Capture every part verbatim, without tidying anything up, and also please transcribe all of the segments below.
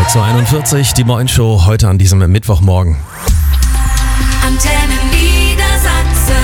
Kurz vor einundvierzig, die Morgenshow heute an diesem Mittwochmorgen. Antenne Niedersachsen.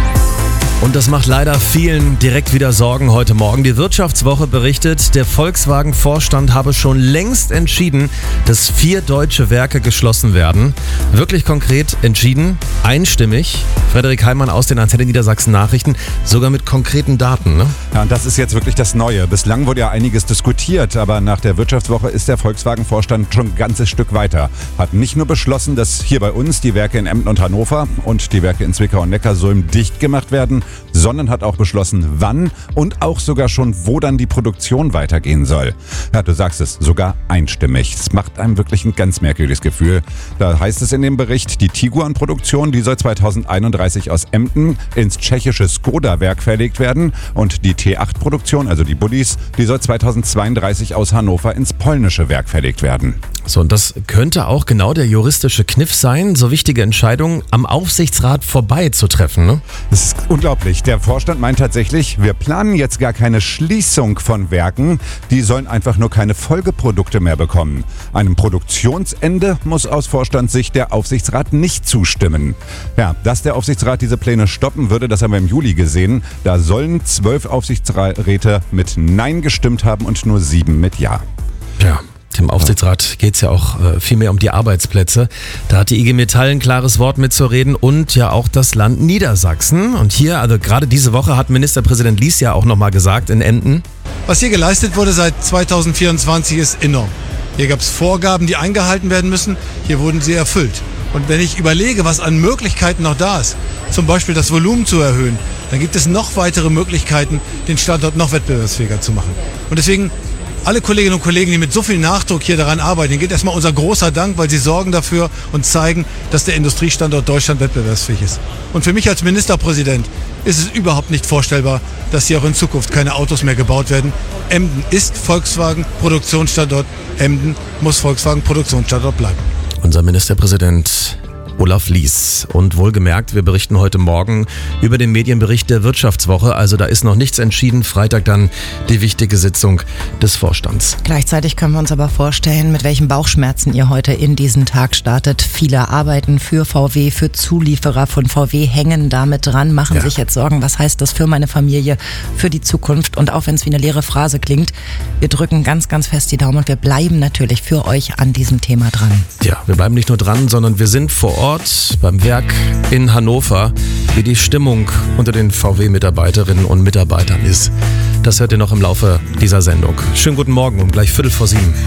Und das macht leider vielen direkt wieder Sorgen heute Morgen. Die Wirtschaftswoche berichtet, der Volkswagen-Vorstand habe schon längst entschieden, dass vier deutsche Werke geschlossen werden. Wirklich konkret entschieden, einstimmig. Frederik Heimann aus den Antenne Niedersachsen Nachrichten, sogar mit konkreten Daten. Ne? Ja, und das ist jetzt wirklich das Neue. Bislang wurde ja einiges diskutiert, aber nach der Wirtschaftswoche ist der Volkswagen-Vorstand schon ein ganzes Stück weiter. Hat nicht nur beschlossen, dass hier bei uns die Werke in Emden und Hannover und die Werke in Zwickau und Neckarsulm dicht gemacht werden, sondern hat auch beschlossen, wann und auch sogar schon, wo dann die Produktion weitergehen soll. Ja, du sagst es, sogar einstimmig. Es macht einem wirklich ein ganz merkwürdiges Gefühl. Da heißt es in dem Bericht, die Tiguan-Produktion, die soll zweitausendeinunddreißig aus Emden ins tschechische Skoda-Werk verlegt werden und die T acht Produktion, also die Bullis, die soll zweitausendzweiunddreißig aus Hannover ins polnische Werk verlegt werden. So, und das könnte auch genau der juristische Kniff sein, so wichtige Entscheidungen am Aufsichtsrat vorbei zu treffen. Ne? Das ist unglaublich. Der Vorstand meint tatsächlich, wir planen jetzt gar keine Schließung von Werken, die sollen einfach nur keine Folgeprodukte mehr bekommen. Einem Produktionsende muss aus Vorstandssicht der Aufsichtsrat nicht zustimmen. Ja, dass der Aufsichtsrat diese Pläne stoppen würde, das haben wir im Juli gesehen. Da sollen zwölf Aufsichtsräte mit Nein gestimmt haben und nur sieben mit Ja. Ja. Dem Aufsichtsrat geht es ja auch äh, viel mehr um die Arbeitsplätze. Da hat die I G Metall ein klares Wort mitzureden und ja auch das Land Niedersachsen. Und hier, also gerade diese Woche hat Ministerpräsident Lies ja auch nochmal gesagt in Emden. Was hier geleistet wurde seit zweitausendvierundzwanzig ist enorm. Hier gab es Vorgaben, die eingehalten werden müssen. Hier wurden sie erfüllt. Und wenn ich überlege, was an Möglichkeiten noch da ist, zum Beispiel das Volumen zu erhöhen, dann gibt es noch weitere Möglichkeiten, den Standort noch wettbewerbsfähiger zu machen. Und deswegen alle Kolleginnen und Kollegen, die mit so viel Nachdruck hier daran arbeiten, geht erstmal unser großer Dank, weil sie sorgen dafür und zeigen, dass der Industriestandort Deutschland wettbewerbsfähig ist. Und für mich als Ministerpräsident ist es überhaupt nicht vorstellbar, dass hier auch in Zukunft keine Autos mehr gebaut werden. Emden ist Volkswagen Produktionsstandort. Emden muss Volkswagen Produktionsstandort bleiben. Unser Ministerpräsident Olaf Lies. Und wohlgemerkt, wir berichten heute Morgen über den Medienbericht der Wirtschaftswoche. Also da ist noch nichts entschieden. Freitag dann die wichtige Sitzung des Vorstands. Gleichzeitig können wir uns aber vorstellen, mit welchen Bauchschmerzen ihr heute in diesen Tag startet. Viele arbeiten für V W, für Zulieferer von V W, hängen damit dran, machen ja. sich jetzt Sorgen. Was heißt das für meine Familie, für die Zukunft? Und auch wenn es wie eine leere Phrase klingt, wir drücken ganz, ganz fest die Daumen und wir bleiben natürlich für euch an diesem Thema dran. Ja, wir bleiben nicht nur dran, sondern wir sind vor Ort. Ort beim Werk in Hannover, wie die Stimmung unter den V W-Mitarbeiterinnen und Mitarbeitern ist. Das hört ihr noch im Laufe dieser Sendung. Schönen guten Morgen um gleich Viertel vor sieben.